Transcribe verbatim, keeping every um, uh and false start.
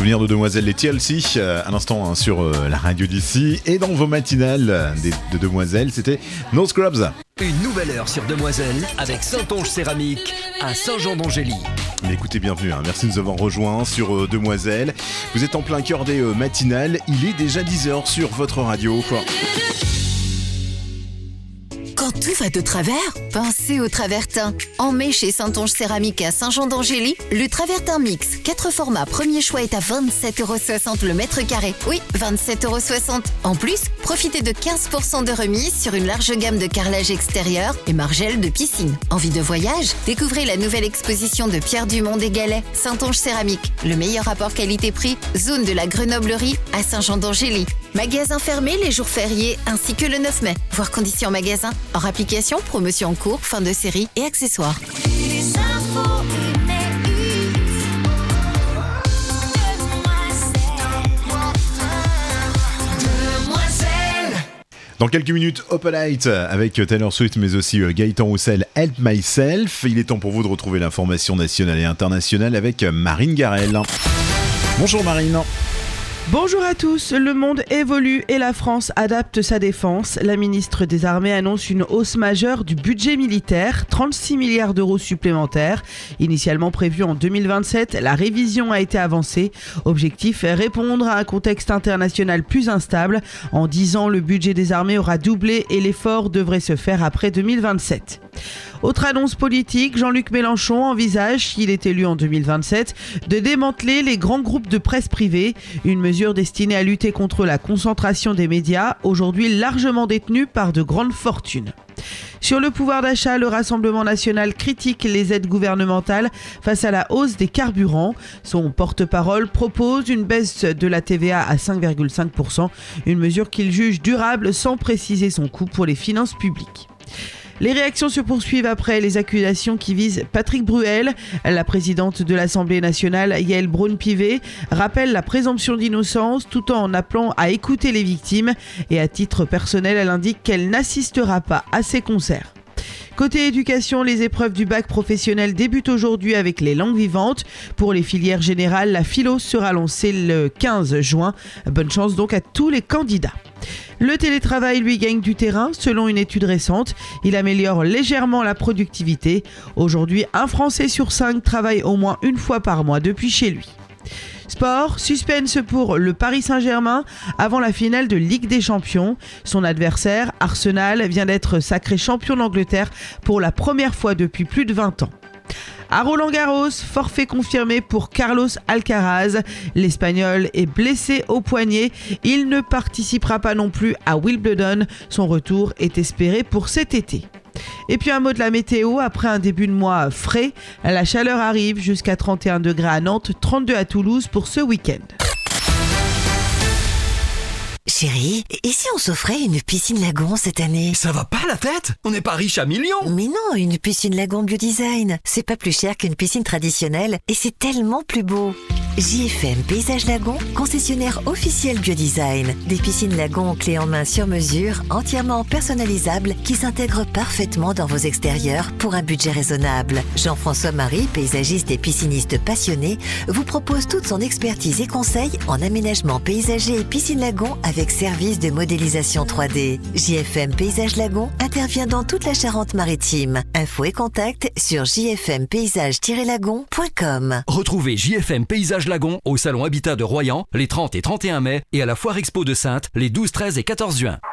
Souvenir de Demoiselles, les T L C, euh, à l'instant hein, sur euh, la radio d'ici. Et dans vos matinales euh, des, de Demoiselles, c'était No Scrubs. Une nouvelle heure sur Demoiselles avec Saintonge Céramique à Saint-Jean-d'Angély. Mais écoutez, bienvenue, hein. Merci de nous avoir rejoints sur euh, Demoiselles. Vous êtes en plein cœur des euh, matinales, il est déjà dix heures sur votre radio. Quand tout va de travers, pensez au travertin. En mai, chez Saintonge Céramique à Saint-Jean-d'Angély, le travertin mix, quatre formats premier choix est à vingt-sept euros soixante le mètre carré. Oui, vingt-sept euros soixante. En plus, profitez de quinze pour cent de remise sur une large gamme de carrelage extérieur et margelles de piscine. Envie de voyage? Découvrez la nouvelle exposition de Pierre Dumont des Galets, Saintonge Céramique. Le meilleur rapport qualité-prix, zone de la Grenoblerie à Saint-Jean-d'Angély. Magasin fermé les jours fériés ainsi que le neuf mai. Voir conditions en magasin. Hors application, promotion en cours, fin de série et accessoires. Les infos inédites. Demoiselles. Dans quelques minutes, Open Light avec Taylor Swift, mais aussi Gaëtan Roussel, Help Myself. Il est temps pour vous de retrouver l'information nationale et internationale avec Marine Garel. Bonjour Marine. Bonjour à tous, le monde évolue et la France adapte sa défense. La ministre des Armées annonce une hausse majeure du budget militaire, trente-six milliards d'euros supplémentaires. Initialement prévue en deux mille vingt-sept, la révision a été avancée. Objectif, répondre à un contexte international plus instable. En dix ans, le budget des armées aura doublé et l'effort devrait se faire après deux mille vingt-sept. Autre annonce politique, Jean-Luc Mélenchon envisage, s'il est élu en deux mille vingt-sept, de démanteler les grands groupes de presse privés, une mesure destinée à lutter contre la concentration des médias, aujourd'hui largement détenus par de grandes fortunes. Sur le pouvoir d'achat, le Rassemblement national critique les aides gouvernementales face à la hausse des carburants. Son porte-parole propose une baisse de la T V A à cinq virgule cinq pour cent, une mesure qu'il juge durable sans préciser son coût pour les finances publiques. Les réactions se poursuivent après les accusations qui visent Patrick Bruel. La présidente de l'Assemblée nationale, Yaël Braun-Pivet, rappelle la présomption d'innocence tout en appelant à écouter les victimes. Et à titre personnel, elle indique qu'elle n'assistera pas à ces concerts. Côté éducation, les épreuves du bac professionnel débutent aujourd'hui avec les langues vivantes. Pour les filières générales, la philo sera lancée le quinze juin. Bonne chance donc à tous les candidats. Le télétravail, lui, gagne du terrain. Selon une étude récente, il améliore légèrement la productivité. Aujourd'hui, un Français sur cinq travaille au moins une fois par mois depuis chez lui. Sport, suspense pour le Paris Saint-Germain avant la finale de Ligue des Champions. Son adversaire, Arsenal, vient d'être sacré champion d'Angleterre pour la première fois depuis plus de vingt ans. À Roland-Garros, forfait confirmé pour Carlos Alcaraz. L'Espagnol est blessé au poignet. Il ne participera pas non plus à Wimbledon. Son retour est espéré pour cet été. Et puis un mot de la météo, après un début de mois frais, la chaleur arrive jusqu'à trente et un degrés à Nantes, trente-deux à Toulouse pour ce week-end. Chérie, et si on s'offrait une piscine lagon cette année? Ça va pas la tête? On n'est pas riche à millions. Mais non, une piscine lagon Biodesign, c'est pas plus cher qu'une piscine traditionnelle et c'est tellement plus beau. J F M Paysage Lagon, concessionnaire officiel Biodesign. Des piscines lagon clés en main sur mesure, entièrement personnalisables, qui s'intègrent parfaitement dans vos extérieurs pour un budget raisonnable. Jean-François Marie, paysagiste et pisciniste passionné, vous propose toute son expertise et conseils en aménagement paysager et piscine lagon avec service de modélisation trois D. J F M Paysage Lagon intervient dans toute la Charente-Maritime. Infos et contacts sur j f m paysage tiret lagon point com. Retrouvez J F M Paysage Lagon au Salon Habitat de Royan les trente et trente et un mai et à la Foire Expo de Saintes les douze, treize et quatorze juin.